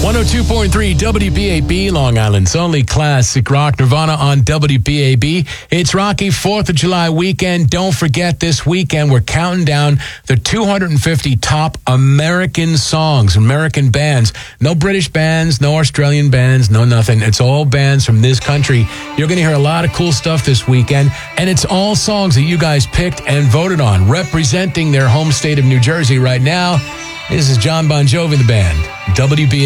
102.3 WBAB, Long Island's only classic rock. Nirvana on WBAB. It's Rocky 4th of July weekend. Don't forget, this weekend we're counting down the 250 top American songs, American bands. No British bands, no Australian bands, no nothing. It's all bands from this country. You're going to hear a lot of cool stuff this weekend, and it's all songs that you guys picked and voted on. Representing their home state of New Jersey right now, this is John Bon Jovi, the band. WBAB.